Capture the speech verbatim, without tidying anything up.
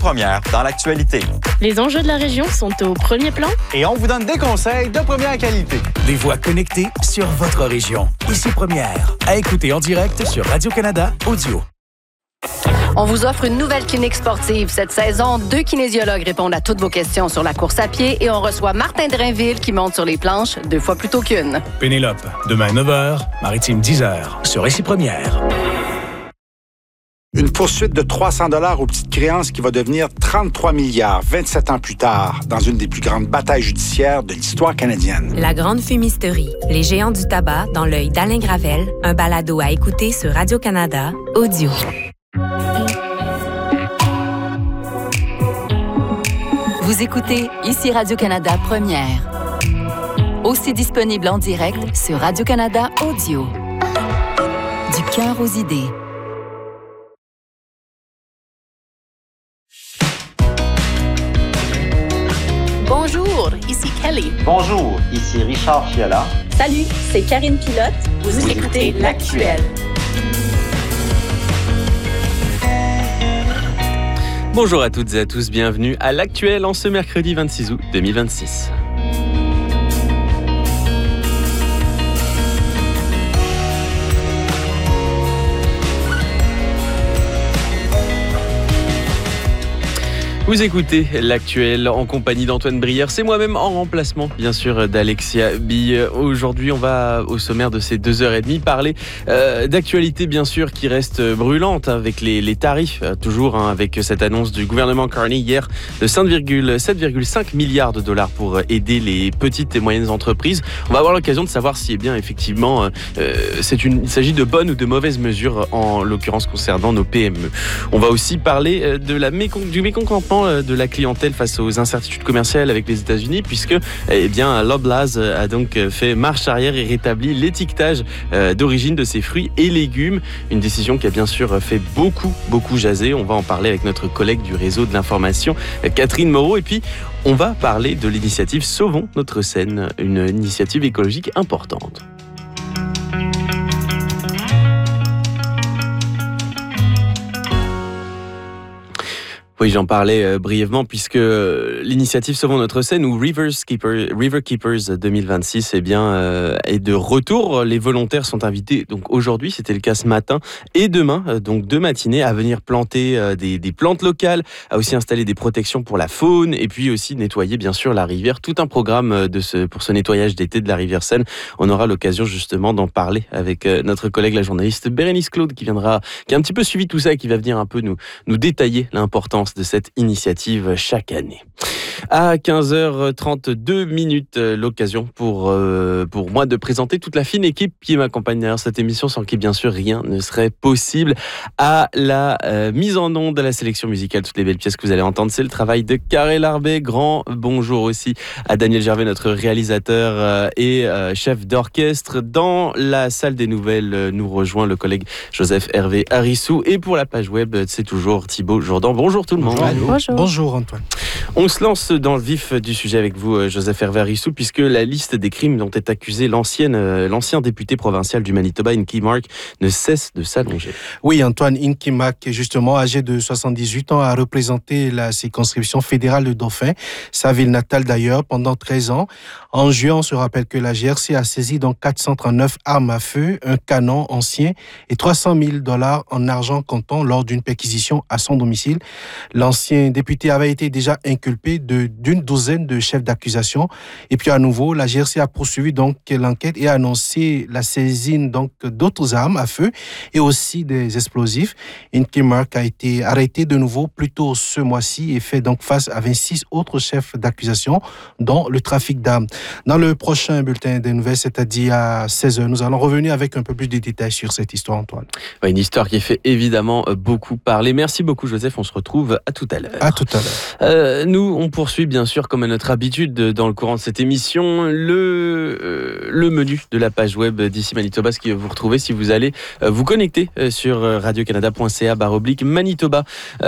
Première dans l'actualité. Les enjeux de la région sont au premier plan. Et on vous donne des conseils de première qualité. Des voix connectées sur votre région. Ici Première. À écouter en direct sur Radio-Canada Audio. On vous offre une nouvelle clinique sportive. Cette saison, deux kinésiologues répondent à toutes vos questions sur la course à pied et on reçoit Martin Drainville qui monte sur les planches deux fois plus tôt qu'une. Pénélope, demain neuf heures, Maritime dix heures, sur Ici Première. Une poursuite de trois cents dollars aux petites créances qui va devenir trente-trois milliards vingt-sept ans plus tard, dans une des plus grandes batailles judiciaires de l'histoire canadienne. La Grande Fumisterie, les géants du tabac dans l'œil d'Alain Gravel, un balado à écouter sur Radio-Canada Audio. Vous écoutez Ici Radio-Canada Première. Aussi disponible en direct sur Radio-Canada Audio. Du cœur aux idées. Bonjour, ici Kelly. Bonjour, ici Richard Fiala. Salut, c'est Karine Pilote. Vous, Vous écoutez, écoutez L'Actuel. Bonjour à toutes et à tous, bienvenue à L'Actuel en ce mercredi vingt-six août deux mille vingt-six. Vous écoutez L'Actuel en compagnie d'Antoine Brière. C'est moi-même en remplacement, bien sûr, d'Alexia Bille. Aujourd'hui, on va, au sommaire de ces deux heures et demie, parler euh, d'actualité, bien sûr, qui reste brûlante avec les, les tarifs, euh, toujours, hein, avec cette annonce du gouvernement Carney hier de sept virgule cinq milliards de dollars pour aider les petites et moyennes entreprises. On va avoir l'occasion de savoir si, eh bien, effectivement, euh, c'est une, il s'agit de bonnes ou de mauvaises mesures, en l'occurrence concernant nos P M E. On va aussi parler de la mécon- du mécontentement de la clientèle face aux incertitudes commerciales avec les États-Unis, puisque eh bien Loblaws a donc fait marche arrière et rétabli l'étiquetage d'origine de ses fruits et légumes. Une décision qui a bien sûr fait beaucoup, beaucoup jaser. On va en parler avec notre collègue du réseau de l'information, Catherine Moreau. Et puis, on va parler de l'initiative Sauvons notre Seine, une initiative écologique importante. Oui, j'en parlais euh, brièvement puisque euh, l'initiative Sauvons notre Seine ou Rivers Keeper, River Keepers deux mille vingt-six eh bien, euh, est de retour. Les volontaires sont invités donc aujourd'hui, c'était le cas ce matin, et demain, euh, donc deux matinées, à venir planter euh, des, des plantes locales, à aussi installer des protections pour la faune et puis aussi nettoyer bien sûr la rivière. Tout un programme de ce, pour ce nettoyage d'été de la rivière Seine. On aura l'occasion justement d'en parler avec euh, notre collègue la journaliste Bérénice Claude qui viendra, qui a un petit peu suivi tout ça et qui va venir un peu nous, nous détailler l'importance de cette initiative chaque année. À quinze heures trente-deux minutes, l'occasion pour, euh, pour moi de présenter toute la fine équipe qui m'accompagne derrière cette émission, sans qui bien sûr rien ne serait possible. À la euh, mise en onde, à la sélection musicale, toutes les belles pièces que vous allez entendre, c'est le travail de Carré Larbet. Grand bonjour aussi à Daniel Gervais, notre réalisateur euh, et euh, chef d'orchestre. Dans la salle des nouvelles, euh, nous rejoint le collègue Joseph Hervé Harissou. Et pour la page web, c'est toujours Thibaut Jourdan. Bonjour tout le monde. Bonjour. Bonjour. Bonjour Antoine. On se lance dans le vif du sujet avec vous, Joseph Hervé Harissou, puisque la liste des crimes dont est accusé l'ancienne, euh, l'ancien député provincial du Manitoba, Inky Mark, ne cesse de s'allonger. Oui, Antoine, Inky Mark, justement, âgé de soixante-dix-huit ans, a représenté la circonscription fédérale de Dauphin, sa ville natale d'ailleurs, pendant treize ans. En juin, on se rappelle que la G R C a saisi donc quatre cent trente-neuf armes à feu, un canon ancien et trois cent mille dollars en argent comptant lors d'une perquisition à son domicile. L'ancien député avait été déjà inculpé de, d'une douzaine de chefs d'accusation. Et puis à nouveau, la G R C a poursuivi donc l'enquête et a annoncé la saisine donc d'autres armes à feu et aussi des explosifs. Inky Mark a été arrêté de nouveau plus tôt ce mois-ci et fait donc face à vingt-six autres chefs d'accusation, dont le trafic d'armes. Dans le prochain bulletin des nouvelles, c'est-à-dire à seize heures, nous allons revenir avec un peu plus de détails sur cette histoire, Antoine. Une histoire qui fait évidemment beaucoup parler. Merci beaucoup, Joseph. On se retrouve à tout à l'heure. À tout à l'heure. Euh, nous, on poursuit bien sûr, comme à notre habitude, dans le courant de cette émission, le, euh, le menu de la page web d'Ici Manitoba, ce que vous retrouvez si vous allez euh, vous connecter euh, sur radio canada point c a barre oblique Manitoba. Euh,